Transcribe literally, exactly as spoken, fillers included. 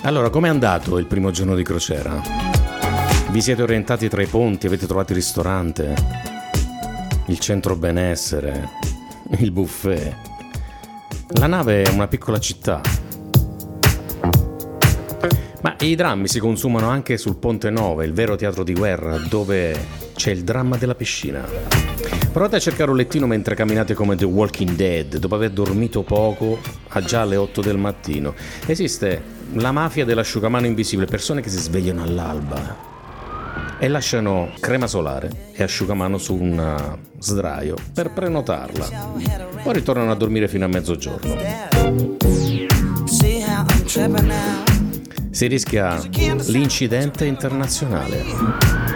Allora, com'è andato il primo giorno di crociera? Vi siete orientati tra i ponti? Avete trovato il ristorante? Il centro benessere? Il buffet? La nave è una piccola città. Ma i drammi si consumano anche sul Ponte Nove, il vero teatro di guerra, dove c'è il dramma della piscina. Provate a cercare un lettino mentre camminate come The Walking Dead, dopo aver dormito poco, a già alle otto del mattino. Esiste la mafia dell'asciugamano invisibile, persone che si svegliano all'alba e lasciano crema solare e asciugamano su un sdraio per prenotarla. Poi ritornano a dormire fino a mezzogiorno. Si rischia l'incidente internazionale.